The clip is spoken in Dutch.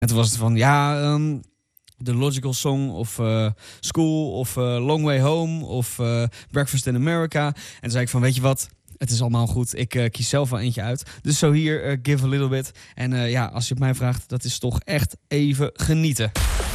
En toen was het van, The Logical Song of School of Long Way Home of Breakfast in America. En toen zei ik van, weet je wat, het is allemaal goed. Ik kies zelf wel eentje uit. Dus zo hier, Give a Little Bit. En als je het mij vraagt, dat is toch echt even genieten.